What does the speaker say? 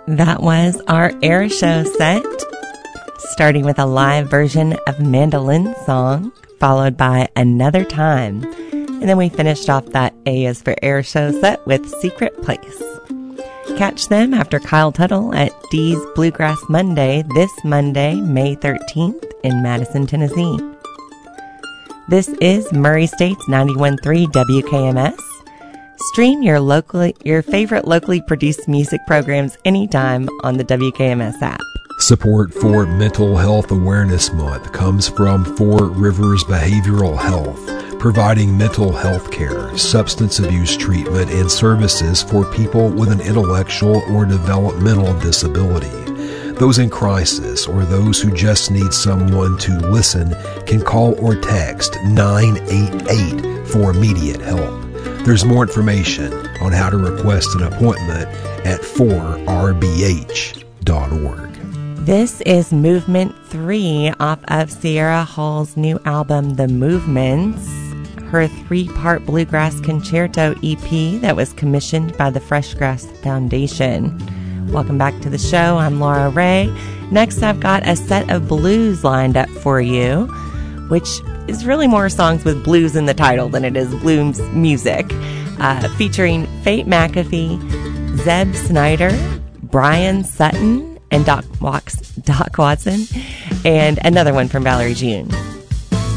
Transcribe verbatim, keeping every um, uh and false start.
That was our air show set, starting with a live version of Mandolin Song, followed by Another Time. And then we finished off that A is for Air show set with Secret Place. Catch them after Kyle Tuttle at Dee's Bluegrass Monday this Monday, May thirteenth in Madison, Tennessee. This is Murray State's ninety-one point three W K M S. Stream your locally, your favorite locally produced music programs anytime on the W K M S app. Support for Mental Health Awareness Month comes from Four Rivers Behavioral Health, providing mental health care, substance abuse treatment, and services for people with an intellectual or developmental disability. Those in crisis or those who just need someone to listen can call or text nine eight eight for immediate help. There's more information on how to request an appointment at four r b h dot org. This is Movement three off of Sierra Hall's new album, The Movements, her three-part Bluegrass Concerto E P that was commissioned by the Freshgrass Foundation. Welcome back to the show. I'm Laura Ray. Next, I've got a set of blues lined up for you, which is really more songs with blues in the title than it is blues music, uh, featuring Fate McAfee, Zeb Snyder, Brian Sutton, and Doc, Wax, Doc Watson, and another one from Valerie June.